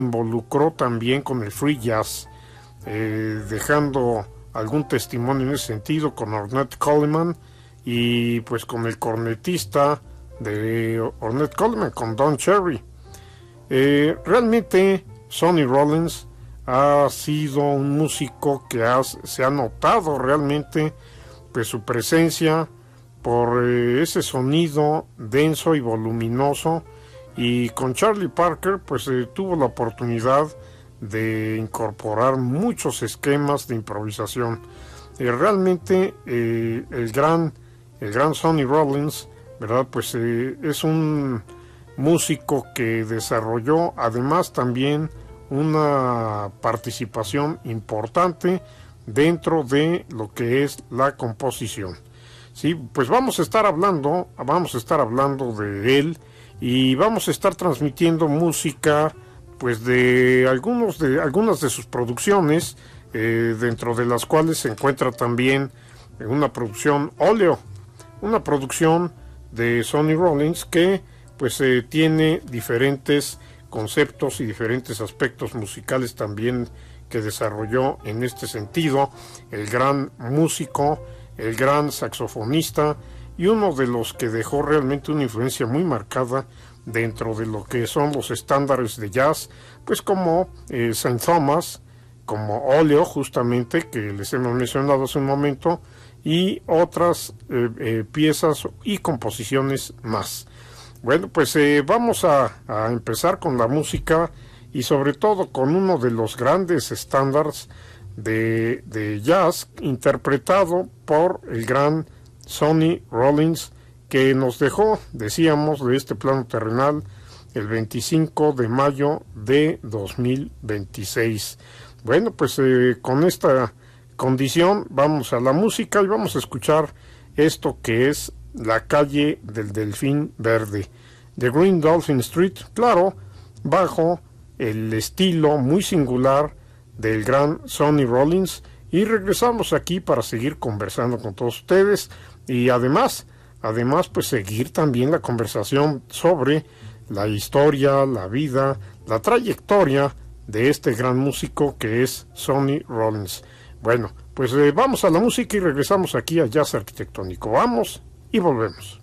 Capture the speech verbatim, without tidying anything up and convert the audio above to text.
involucró también con el free jazz, eh, dejando algún testimonio en ese sentido con Ornette Coleman y pues con el cornetista de Ornette Coleman, con Don Cherry. Eh, realmente Sonny Rollins ha sido un músico que ha, se ha notado realmente pues su presencia por eh, ese sonido denso y voluminoso, y con Charlie Parker pues eh, tuvo la oportunidad de incorporar muchos esquemas de improvisación. Eh, realmente eh, el gran el gran Sonny Rollins, ¿verdad? Pues eh, es un músico que desarrolló además también una participación importante dentro de lo que es la composición. Sí, pues vamos a estar hablando, vamos a estar hablando de él y vamos a estar transmitiendo música, pues de algunos de algunas de sus producciones, eh, dentro de las cuales se encuentra también una producción óleo, una producción de Sonny Rollins que pues eh, tiene diferentes conceptos y diferentes aspectos musicales también que desarrolló en este sentido el gran músico, el gran saxofonista y uno de los que dejó realmente una influencia muy marcada dentro de lo que son los estándares de jazz, pues como eh, Saint Thomas, como Óleo justamente, que les hemos mencionado hace un momento, y otras eh, eh, piezas y composiciones más. Bueno, pues eh, vamos a, a empezar con la música y sobre todo con uno de los grandes estándares de, de jazz interpretado por el gran Sonny Rollins, que nos dejó, decíamos, de este plano terrenal el veinticinco de mayo de dos mil veintiséis. Bueno, pues eh, con esta condición vamos a la música y vamos a escuchar esto que es La calle del Delfín Verde, The Green Dolphin Street, claro, bajo el estilo muy singular del gran Sonny Rollins, y regresamos aquí para seguir conversando con todos ustedes y además, además pues seguir también la conversación sobre la historia, la vida, la trayectoria de este gran músico que es Sonny Rollins. Bueno, pues eh, vamos a la música y regresamos aquí a Jazz Arquitectónico. Vamos y volvemos.